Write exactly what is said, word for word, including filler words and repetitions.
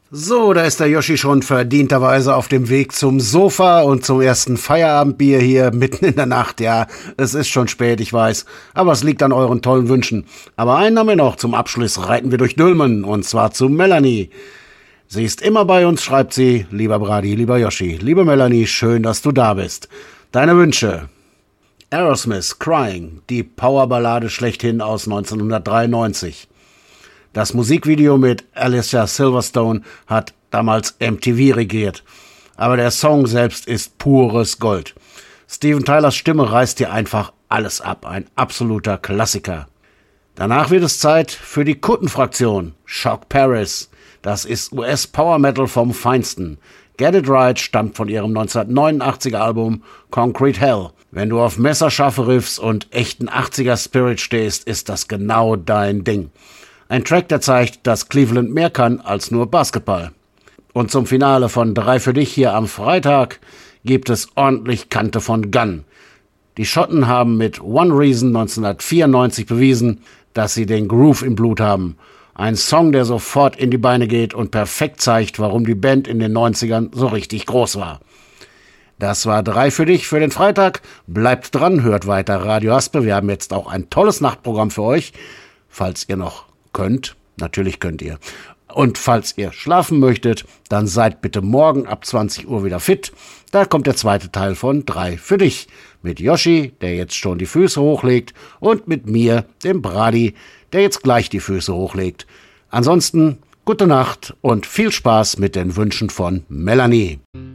So, da ist der Yoshi schon verdienterweise auf dem Weg zum Sofa und zum ersten Feierabendbier hier mitten in der Nacht. Ja, es ist schon spät, ich weiß, aber es liegt an euren tollen Wünschen. Aber einen haben wir noch. Zum Abschluss reiten wir durch Dülmen, und zwar zu Melanie. Sie ist immer bei uns, schreibt sie. Lieber Brady, lieber Yoshi, liebe Melanie, schön, dass du da bist. Deine Wünsche: Aerosmith, Crying, die Powerballade schlechthin aus neunzehnhundertdreiundneunzig. Das Musikvideo mit Alicia Silverstone hat damals M T V regiert. Aber der Song selbst ist pures Gold. Steven Tylers Stimme reißt dir einfach alles ab. Ein absoluter Klassiker. Danach wird es Zeit für die Kuttenfraktion. Shock Paris. Das ist U S Power Metal vom Feinsten. Get It Right stammt von ihrem neunzehnhundertneunundachtziger Album Concrete Hell. Wenn du auf messerscharfe Riffs und echten achtziger Spirit stehst, ist das genau dein Ding. Ein Track, der zeigt, dass Cleveland mehr kann als nur Basketball. Und zum Finale von Drei für dich hier am Freitag gibt es ordentlich Kante von Gunn. Die Schotten haben mit One Reason neunzehnhundertvierundneunzig bewiesen, dass sie den Groove im Blut haben. Ein Song, der sofort in die Beine geht und perfekt zeigt, warum die Band in den neunzigern so richtig groß war. Das war Drei für dich für den Freitag. Bleibt dran, hört weiter Radio Haspe. Wir haben jetzt auch ein tolles Nachtprogramm für euch, falls ihr noch könnt. Natürlich könnt ihr. Und falls ihr schlafen möchtet, dann seid bitte morgen ab zwanzig Uhr wieder fit. Da kommt der zweite Teil von Drei für dich. Mit Yoshi, der jetzt schon die Füße hochlegt, und mit mir, dem Brady, der jetzt gleich die Füße hochlegt. Ansonsten gute Nacht und viel Spaß mit den Wünschen von Melanie.